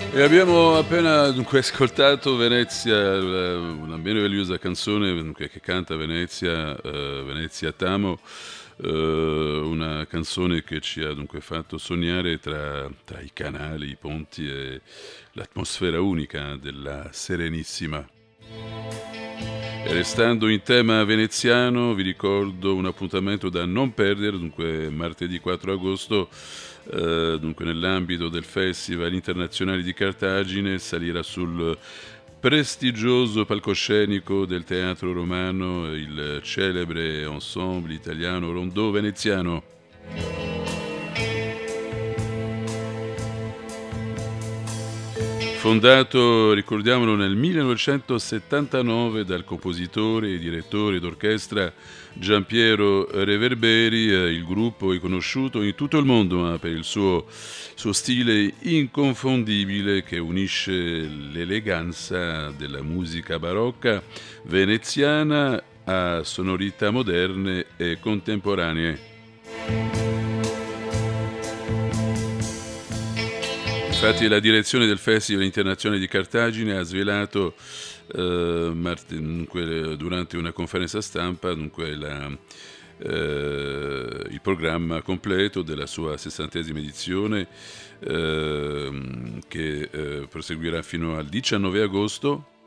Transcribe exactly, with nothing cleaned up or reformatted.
E abbiamo appena dunque ascoltato Venezia, l una meravigliosa canzone dunque che canta Venezia, ehm, Venezia t'amo, uhm, una canzone che ci ha dunque fatto sognare tra tra i canali, i ponti e l'atmosfera unica della Serenissima. E restando in tema veneziano, vi ricordo un appuntamento da non perdere, dunque martedì quattro agosto, eh, dunque nell'ambito del Festival Internazionale di Cartagine, salirà sul prestigioso palcoscenico del Teatro Romano il celebre ensemble italiano Rondò Veneziano. Fondato, ricordiamolo, nel millenovecentosettantanove dal compositore e direttore d'orchestra Giampiero Reverberi, eh, il gruppo è conosciuto in tutto il mondo ma per il suo, suo stile inconfondibile che unisce l'eleganza della musica barocca veneziana a sonorità moderne e contemporanee. Infatti la direzione del Festival Internazionale di Cartagine ha svelato eh, mart- dunque, durante una conferenza stampa dunque, la, eh, il programma completo della sua sessantesima edizione eh, che eh, proseguirà fino al diciannove agosto.